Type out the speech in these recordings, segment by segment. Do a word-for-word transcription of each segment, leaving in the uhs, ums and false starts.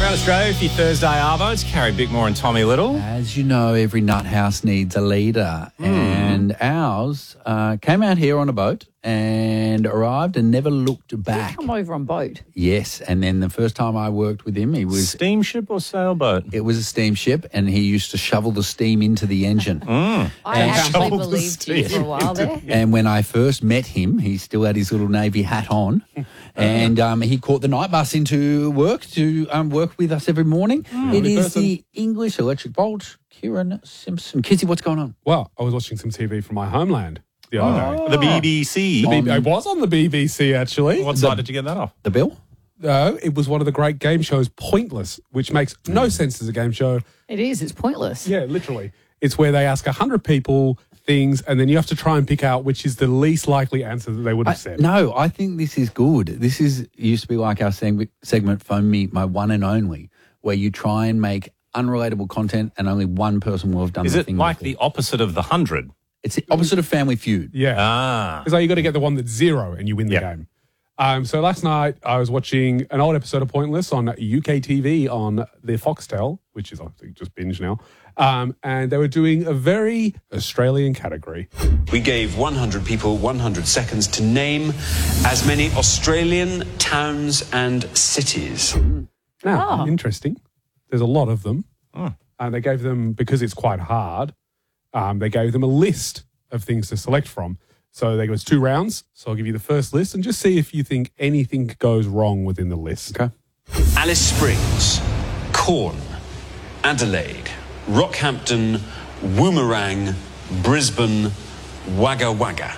Around Australia for your Thursday Arvo. It's Carrie Bickmore and Tommy Little. As you know, every nut house needs a leader. Mm. And ours uh, came out here on a boat and arrived and never looked back. Come over on boat. Yes, and then the first time I worked with him, he was... Steamship or sailboat? It was a steamship, and he used to shovel the steam into the engine. Mm. I And actually shovel the believed you for a while there. And when I first met him, he still had his little Navy hat on, and um, he caught the night bus into work to um, work with us every morning. Mm. It is person. the English Electric Bolt, Kieran Simpson. Kizzy, what's going on? Well, I was watching some T V from my homeland the other day. The B B C. The B B I was on the B B C, actually. What side did you get that off? The bill? No, it was one of the great game shows, Pointless, which makes no sense as a game show. It is. It's pointless. Yeah, literally. It's where they ask one hundred people things, and then you have to try and pick out which is the least likely answer that they would have I, said. no, I think this is good. This is used to be like our seg- segment, Phone Me, My One and Only, where you try and make unrelatable content and only one person will have done Is the it thing. like before. the opposite of the hundred? It's the opposite of Family Feud. Yeah. Ah. It's like you got to get the one that's zero and you win the Yep. game. Um, so last night I was watching an old episode of Pointless on U K T V on the Foxtel, which is I think just binge now. Um, and they were doing a very Australian category. We gave one hundred people one hundred seconds to name as many Australian towns and cities. Now, Oh. interesting. There's a lot of them. Oh. And they gave them, because it's quite hard, um, they gave them a list of things to select from. So there was two rounds. So I'll give you the first list and just see if you think anything goes wrong within the list. Okay. Alice Springs, Corn, Adelaide, Rockhampton, Woomerang, Brisbane, Wagga Wagga.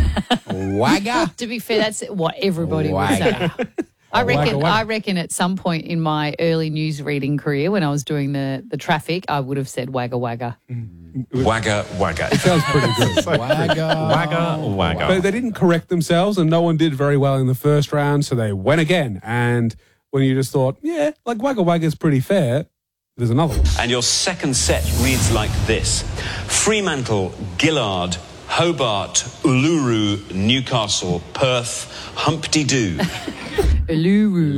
Wagga. To be fair, that's what everybody would Wagga. say. I reckon. Wagga, wagga. I reckon at some point in my early news reading career, when I was doing the, the traffic, I would have said wagga wagga. Wagga Wagga. Sounds pretty good. Wagga. Wagga, wagga. But they didn't correct themselves and no one did very well in the first round, so they went again. And when you just thought, yeah, like Wagga Wagga is pretty fair, there's another one. And your second set reads like this: Fremantle, Gillard, Hobart, Uluru, Newcastle, Perth, Humpty-Doo. Uluru.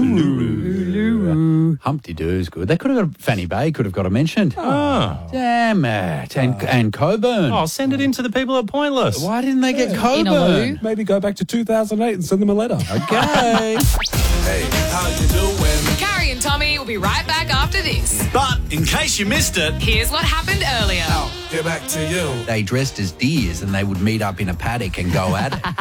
Uluru. Humpty Doo's good. They could have got Fanny Bay, could have got a mention. Oh. Damn it. And, and Coburn. Oh, send it in to the people at Pointless. Why didn't they get Coburn? Inaloo. Maybe go back to two thousand eight and send them a letter. Okay. Hey, how you doing? Carrie and Tommy will be right back after this. But in case you missed it, Here's what happened earlier. get back to you. They dressed as deers and they would meet up in a paddock and go at it.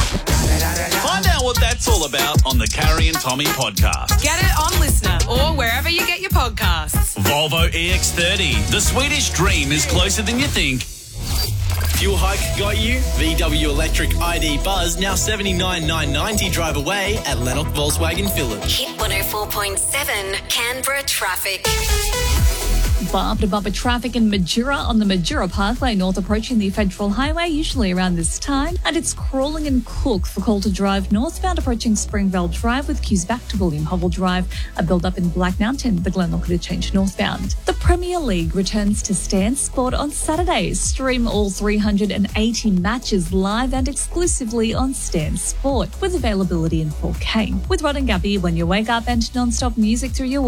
Find out what that's all about on the Carrie and Tommy podcast. Get it on Listener or wherever you get your podcasts. Volvo E X thirty. The Swedish dream is closer than you think. Fuel hike got you? V W Electric I D Buzz now seventy-nine thousand nine hundred ninety drive away at Lennox Volkswagen Village. Hit one oh four point seven Canberra traffic. Bumper to bumper traffic in Majura on the Majura Pathway North approaching the Federal Highway, usually around this time. And it's crawling in Cook for Coulter Drive northbound approaching Springvale Drive with queues back to William Hubble Drive. A build-up in Black Mountain, the Glenlock Interchange northbound. The Premier League returns to Stan Sport on Saturday. Stream all three hundred eighty matches live and exclusively on Stan Sport with availability in four K. With Rod and Gabby when you wake up and non-stop music through your